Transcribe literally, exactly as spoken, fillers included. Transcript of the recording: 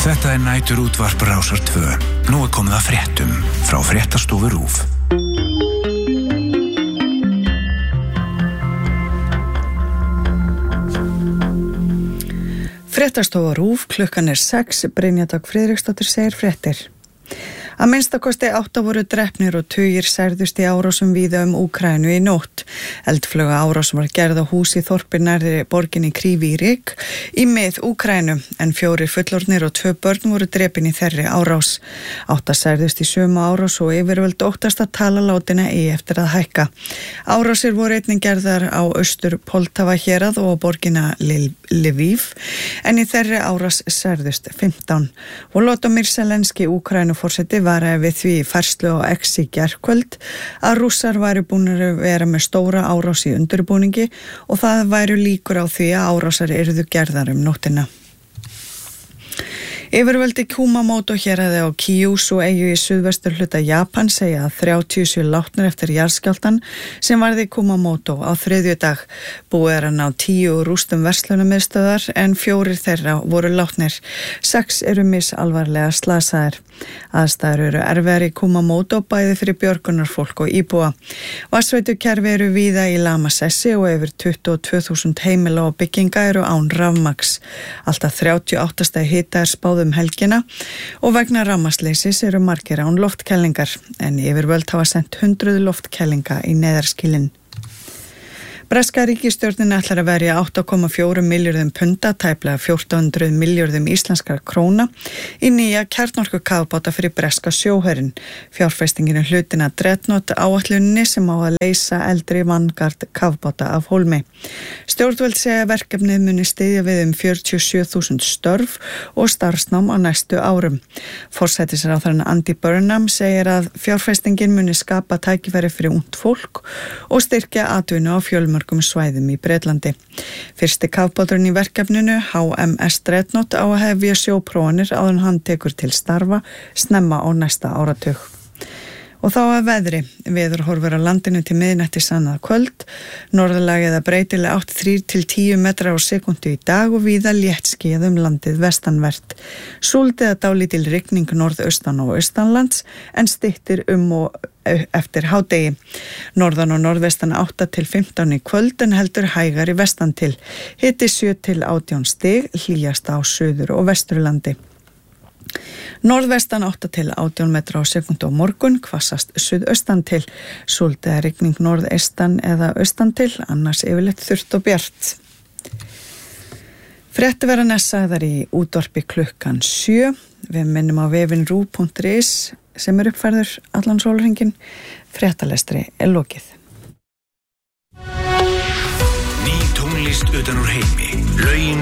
Þetta er nætur útvarp Rásar tvö. Nú er komið að fréttum frá fréttastofu RÚV. Fréttastofa RÚV, klukkan er sex, Brynja Dögg Friðriksdóttir segir fréttir. Að minnstakosti átta voru drepnir og tugir særðust í árásum víða um Úkraínu í nótt. Eldflauga árás var gerð á hús í þorpi nærri borginni Kryvyi-Rih í mið Úkraínu, en fjórir fullorðnir og tvö börn voru drepin í þeirri árás. Átta særðust í sömu árás og yfirvöld óttast að tala látina í eftir að hækka. Árásir voru einnig gerðar á austur Poltava hérað og borgina Lviv, en í þeirri árás særðust fimmtán. Volodymyr Zelenský, Úkraínuforseti, varaði við því í færslu á X í gærkvöld að Rússar væru búnir að vera með stóra árás í undirbúningi og það væru líkur á því að árásar yrðu gerðar um nóttina. Yfirvöldi Kumamoto héraði á Kyushu eyju í suðvestur hluta Japan segja að þrjátíu og sjö látnir eftir jarðskjálftann sem varð í Kumamoto á þriðjudag. Búið er að ná tíu rústum verslunarmiðstöðvar en fjórir þeirra voru látnir. Sex eru misalvarlega slasaðir. Aðstæður eru erfiðar í Kumamoto bæði fyrir björgunarfólk og íbúa. Vatnsveitukerfi eru víða í lamasessi og yfir tuttugu og tvö þúsund heimila og bygginga eru án rafmagns. Alltaf þrjátíu og átta stiga hita er spáð um helgina og vegna rafmagnsleysis eru margir án loftkælingar, en yfirvöld hafa sent hundruð loftkælinga í neyðarskýlin. Breska ríkisstjórnin ætlar að verja átta komma fjórum milljörðum punda, tæplega fjórtán hundruð milljörðum íslenskra króna, í nýja kjarnorkukafbáta fyrir breska sjóherinn. Fjárfestingin er hlutin að Dreadnought áætluninni sem á að leysa eldri Vanguard kafbáta af hólmi. Stjórnvöld segja verkefnið muni styðja við um fjörutíu og sjö þúsund störf og starfsnám á næstu árum. Forsætisráðherrann Andy Burnham segir að fjárfestingin muni skapa tækifæri fyrir ungt fólk og styrkja atvinnu á fjölmörgum svæðum í Bretlandi. Fyrsti kafbáturinn í verkefninu, H M S Dreadnought, á að hefja sjóprófanir áður en hann tekur til starfa snemma á næsta áratug. Og þá að veðri. Veður horfur á landinu til miðnætti annað kvöld. Norðurlag eða breytilega átt þrír til tíu metrar á sekúndu í dag og víða léttskýjað um landið vestanvert. Súld eða dálítil rigning norðaustan og austanlands en styttir um og eftir hádegi. Norðan og norðvestan átta til fimmtán í kvöld en heldur hægari vestan til. Hiti sjö til átján stig, hlýjast á suður og vesturlandi. Norðvestan átta til átján metra á sekúndu á morgun, hvassast suðaustan til, súld eða rigning norðeistan eða austan til, annars yfirleitt þurrt og bjart. Fréttir verða næst sagðar í útvarpi klukkan sjö. Við minnum á vefinn ruv punktur is sem er uppfærður allan sólarhringinn. Fréttalestri er lokið. Ný tónlist utan úr heimi, lögin